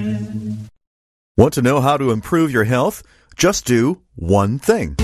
Want to know how to improve your health? Just do one thing.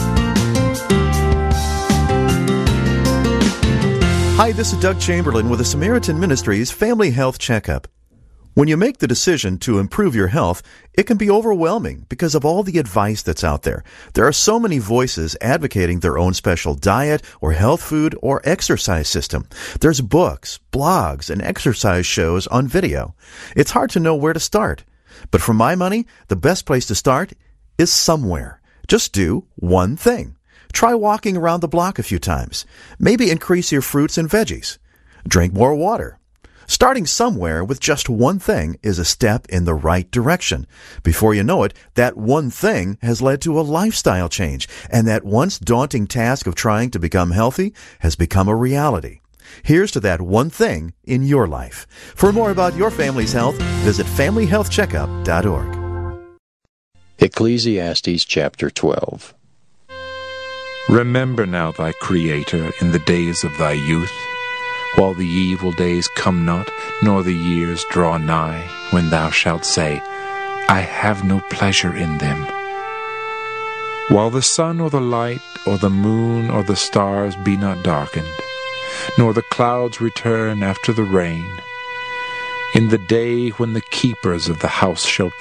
Hi, this is Doug Chamberlain with the Samaritan Ministries Family Health Checkup. When you make the decision to improve your health, it can be overwhelming because of all the advice that's out there. There are so many voices advocating their own special diet or health food or exercise system. There's books, blogs, and exercise shows on video. It's hard to know where to start. But for my money, the best place to start is somewhere. Just do one thing. Try walking around the block a few times. Maybe increase your fruits and veggies. Drink more water. Starting somewhere with just one thing is a step in the right direction. Before you know it, that one thing has led to a lifestyle change, and that once daunting task of trying to become healthy has become a reality. Here's to that one thing in your life. For more about your family's health, visit FamilyHealthCheckup.org. Ecclesiastes chapter 12. Remember now thy Creator in the days of thy youth, while the evil days come not, nor the years draw nigh, when thou shalt say, I have no pleasure in them. While the sun or the light, or the moon or the stars be not darkened, nor the clouds return after the rain, in the day when the keepers of the house shall